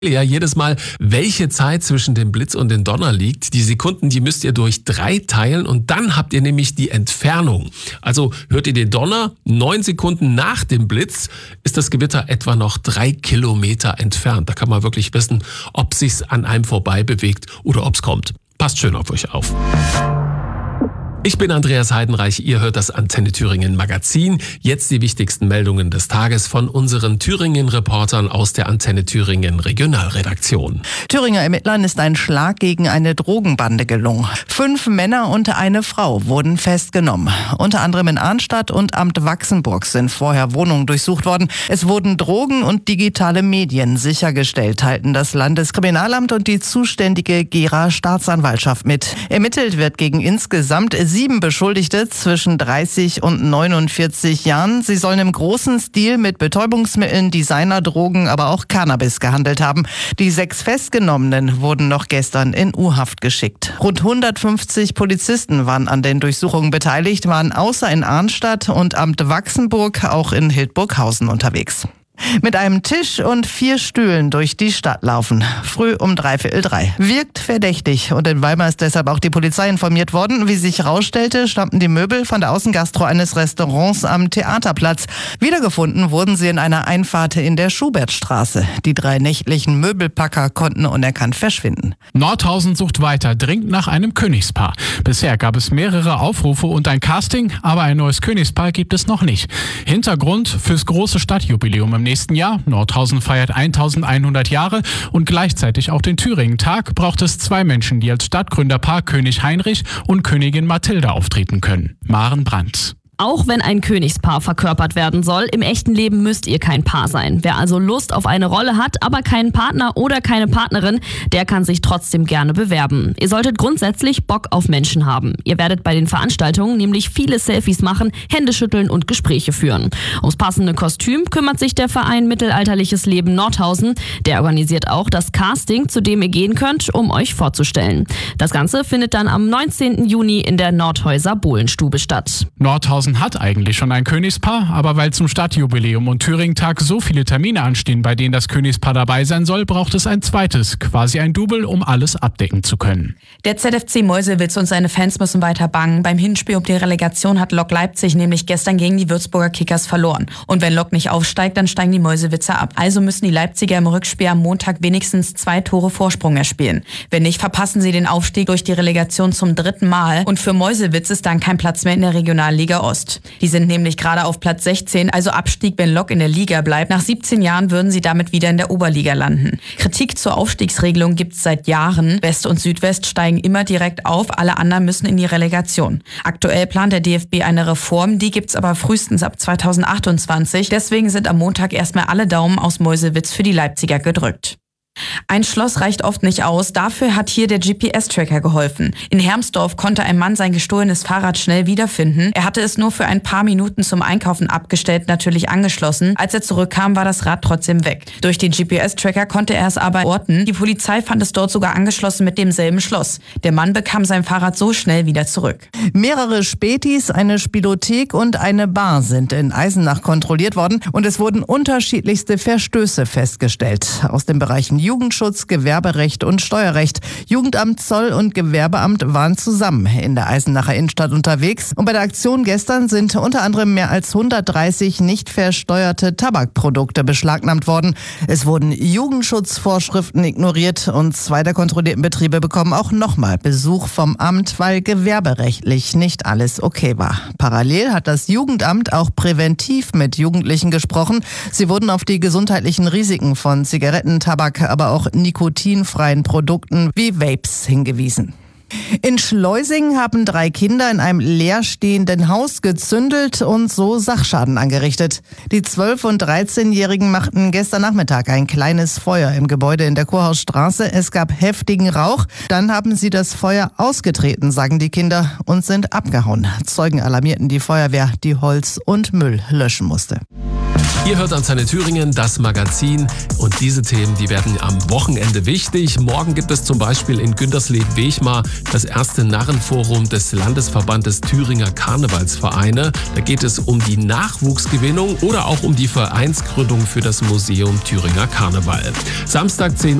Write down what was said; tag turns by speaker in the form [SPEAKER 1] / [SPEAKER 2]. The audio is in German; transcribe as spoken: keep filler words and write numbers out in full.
[SPEAKER 1] Ja, jedes Mal, welche Zeit zwischen dem Blitz und dem Donner liegt. Die Sekunden, die müsst ihr durch drei teilen und dann habt ihr nämlich die Entfernung. Also hört ihr den Donner, neun Sekunden nach dem Blitz ist das Gewitter etwa noch drei Kilometer entfernt. Da kann man wirklich wissen, ob sich's an einem vorbei bewegt oder ob's kommt. Passt schön auf euch auf. Ich bin Andreas Heidenreich, ihr hört das Antenne Thüringen Magazin. Jetzt die wichtigsten Meldungen des Tages von unseren Thüringen-Reportern aus der Antenne Thüringen Regionalredaktion.
[SPEAKER 2] Thüringer Ermittlern ist ein Schlag gegen eine Drogenbande gelungen. Fünf Männer und eine Frau wurden festgenommen. Unter anderem in Arnstadt und Amt Wachsenburg sind vorher Wohnungen durchsucht worden. Es wurden Drogen und digitale Medien sichergestellt, teilten das Landeskriminalamt und die zuständige Gera Staatsanwaltschaft mit. Ermittelt wird gegen insgesamt sieben Beschuldigte zwischen dreißig und neunundvierzig Jahren. Sie sollen im großen Stil mit Betäubungsmitteln, Designerdrogen, aber auch Cannabis gehandelt haben. Die sechs Festgenommenen wurden noch gestern in U-Haft geschickt. Rund hundertfünfzig Polizisten waren an den Durchsuchungen beteiligt, waren außer in Arnstadt und Amt Wachsenburg auch in Hildburghausen unterwegs. Mit einem Tisch und vier Stühlen durch die Stadt laufen. Früh um dreiviertel drei. Wirkt verdächtig. Und in Weimar ist deshalb auch die Polizei informiert worden. Wie sich herausstellte, stammten die Möbel von der Außengastro eines Restaurants am Theaterplatz. Wiedergefunden wurden sie in einer Einfahrt in der Schubertstraße. Die drei nächtlichen Möbelpacker konnten unerkannt verschwinden.
[SPEAKER 3] Nordhausen sucht weiter, dringend nach einem Königspaar. Bisher gab es mehrere Aufrufe und ein Casting, aber ein neues Königspaar gibt es noch nicht. Hintergrund fürs große Stadtjubiläum im nächsten Jahr. Nordhausen feiert eintausendeinhundert Jahre und gleichzeitig auch den Thüringen-Tag. Braucht es zwei Menschen, die als Stadtgründerpaar König Heinrich und Königin Mathilda auftreten können. Maren Brandt.
[SPEAKER 4] Auch wenn ein Königspaar verkörpert werden soll, im echten Leben müsst ihr kein Paar sein. Wer also Lust auf eine Rolle hat, aber keinen Partner oder keine Partnerin, der kann sich trotzdem gerne bewerben. Ihr solltet grundsätzlich Bock auf Menschen haben. Ihr werdet bei den Veranstaltungen nämlich viele Selfies machen, Hände schütteln und Gespräche führen. Ums passende Kostüm kümmert sich der Verein Mittelalterliches Leben Nordhausen. Der organisiert auch das Casting, zu dem ihr gehen könnt, um euch vorzustellen. Das Ganze findet dann am neunzehnten Juni in der Nordhäuser Bohlenstube statt.
[SPEAKER 3] Nordhausen hat eigentlich schon ein Königspaar, aber weil zum Stadtjubiläum und Thüringen-Tag so viele Termine anstehen, bei denen das Königspaar dabei sein soll, braucht es ein zweites, quasi ein Double, um alles abdecken zu können.
[SPEAKER 5] Der Z F C Meuselwitz und seine Fans müssen weiter bangen. Beim Hinspiel um die Relegation hat Lok Leipzig nämlich gestern gegen die Würzburger Kickers verloren. Und wenn Lok nicht aufsteigt, dann steigen die Meuselwitzer ab. Also müssen die Leipziger im Rückspiel am Montag wenigstens zwei Tore Vorsprung erspielen. Wenn nicht, verpassen sie den Aufstieg durch die Relegation zum dritten Mal. Und für Meuselwitz ist dann kein Platz mehr in der Regionalliga Ost. Die sind nämlich gerade auf Platz sechzehn, also Abstieg, wenn Lok in der Liga bleibt. Nach siebzehn Jahren würden sie damit wieder in der Oberliga landen. Kritik zur Aufstiegsregelung gibt es seit Jahren. West und Südwest steigen immer direkt auf, alle anderen müssen in die Relegation. Aktuell plant der D F B eine Reform, die gibt's aber frühestens ab zweitausendachtundzwanzig. Deswegen sind am Montag erstmal alle Daumen aus Meuselwitz für die Leipziger gedrückt. Ein Schloss reicht oft nicht aus, dafür hat hier der G P S-Tracker geholfen. In Hermsdorf konnte ein Mann sein gestohlenes Fahrrad schnell wiederfinden. Er hatte es nur für ein paar Minuten zum Einkaufen abgestellt, natürlich angeschlossen. Als er zurückkam, war das Rad trotzdem weg. Durch den G P S-Tracker konnte er es aber orten. Die Polizei fand es dort sogar angeschlossen mit demselben Schloss. Der Mann bekam sein Fahrrad so schnell wieder zurück.
[SPEAKER 2] Mehrere Spätis, eine Spielothek und eine Bar sind in Eisenach kontrolliert worden und es wurden unterschiedlichste Verstöße festgestellt. Aus den Bereichen Jugendschutz, Gewerberecht und Steuerrecht. Jugendamt, Zoll und Gewerbeamt waren zusammen in der Eisenacher Innenstadt unterwegs. Und bei der Aktion gestern sind unter anderem mehr als hundertdreißig nicht versteuerte Tabakprodukte beschlagnahmt worden. Es wurden Jugendschutzvorschriften ignoriert und zwei der kontrollierten Betriebe bekommen auch nochmal Besuch vom Amt, weil gewerberechtlich nicht alles okay war. Parallel hat das Jugendamt auch präventiv mit Jugendlichen gesprochen. Sie wurden auf die gesundheitlichen Risiken von Zigaretten, Tabak, aber auch nikotinfreien Produkten wie Vapes hingewiesen. In Schleusing haben drei Kinder in einem leerstehenden Haus gezündelt und so Sachschaden angerichtet. Die zwölf- und dreizehnjährigen machten gestern Nachmittag ein kleines Feuer im Gebäude in der Kurhausstraße. Es gab heftigen Rauch. Dann haben sie das Feuer ausgetreten, sagen die Kinder, und sind abgehauen. Zeugen alarmierten die Feuerwehr, die Holz und Müll löschen musste.
[SPEAKER 1] Ihr hört Antenne Thüringen, das Magazin, und diese Themen, die werden am Wochenende wichtig. Morgen gibt es zum Beispiel in Güntersleben-Wechmar das erste Narrenforum des Landesverbandes Thüringer Karnevalsvereine. Da geht es um die Nachwuchsgewinnung oder auch um die Vereinsgründung für das Museum Thüringer Karneval. Samstag zehn